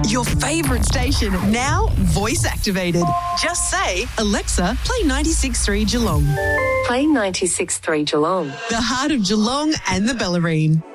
Your favourite station, now voice activated. Just say, Alexa, play 96.3 Geelong. Play 96.3 Geelong. The heart of Geelong and the Bellarine.